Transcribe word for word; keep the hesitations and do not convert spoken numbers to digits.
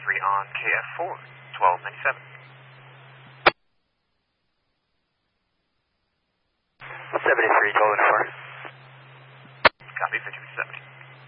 three on K F four, twelve ninety-seven. seventy-three, twelve ninety-four. Copy, fifty-seventy.